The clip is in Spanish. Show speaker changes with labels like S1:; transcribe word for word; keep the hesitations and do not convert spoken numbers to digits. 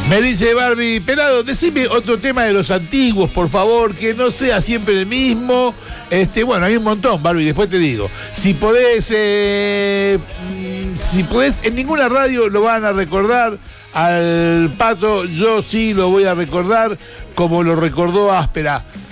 S1: Me dice Barbie, Pelado, decime otro tema de los antiguos, por favor, que no sea siempre el mismo. Este, bueno, hay un montón, Barbie, después te digo. Si podés, eh, si podés, en ninguna radio lo van a recordar al Pato, yo sí lo voy a recordar como lo recordó Áspera.